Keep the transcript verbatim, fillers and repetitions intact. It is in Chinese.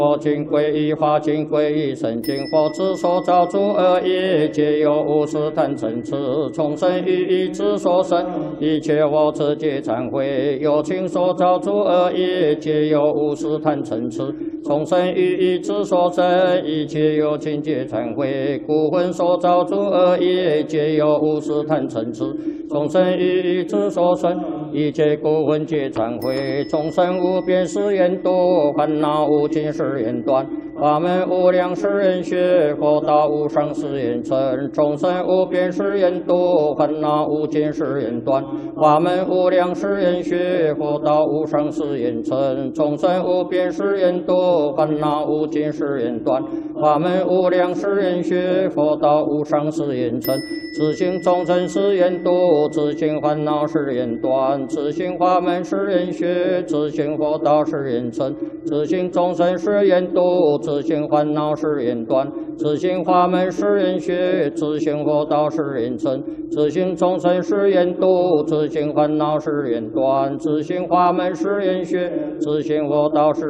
佛经归一，法经归一，圣经佛之所造诸恶业，皆由无始贪嗔痴从生于意之所生。一切佛持戒忏悔，有情所造诸恶业，皆由无始贪嗔痴从生于意之所生。一切有情皆忏悔，故魂所造诸恶业，皆由无始贪嗔痴从生于意之所生。一切故魂皆忏悔，众生无边誓愿度，烦恼无尽誓愿断，法门无量誓愿学，佛道无上誓愿成。众生无边誓愿度，烦恼无尽誓愿断，法门无量誓愿学，佛道无上誓愿成。众生无边誓愿度，烦恼无尽誓愿断，法门无量誓愿学，佛道无上誓愿成。自性众生誓愿度，自性烦恼誓愿断，自性法门誓愿学，自性佛道誓愿成。自性众生誓愿度，自性烦恼誓愿断，自性法门誓愿学，自性佛道誓愿成。自性众生誓愿度，自性烦恼誓愿断，自性法门誓愿学，自性佛道誓